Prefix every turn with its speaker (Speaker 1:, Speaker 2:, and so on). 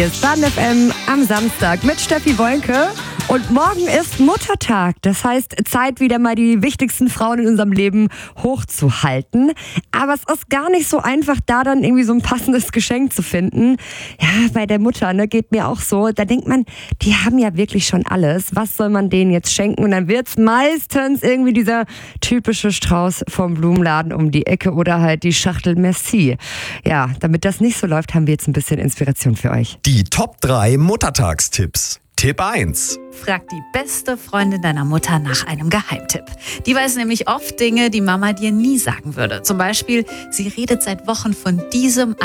Speaker 1: Hier ist Stern FM am Samstag mit Steffi Wollke. Und morgen ist Muttertag. Das heißt, Zeit, wieder mal die wichtigsten Frauen in unserem Leben hochzuhalten. Aber es ist gar nicht so einfach, da dann irgendwie so ein passendes Geschenk zu finden. Ja, bei der Mutter, geht mir auch so. Da denkt man, die haben ja wirklich schon alles. Was soll man denen jetzt schenken? Und dann wird's meistens irgendwie dieser typische Strauß vom Blumenladen um die Ecke oder halt die Schachtel Merci. Ja, damit das nicht so läuft, haben wir jetzt ein bisschen Inspiration für euch.
Speaker 2: Die Top 3 Muttertagstipps. Tipp 1.
Speaker 3: Frag die beste Freundin deiner Mutter nach einem Geheimtipp. Die weiß nämlich oft Dinge, die Mama dir nie sagen würde. Zum Beispiel, sie redet seit Wochen von diesem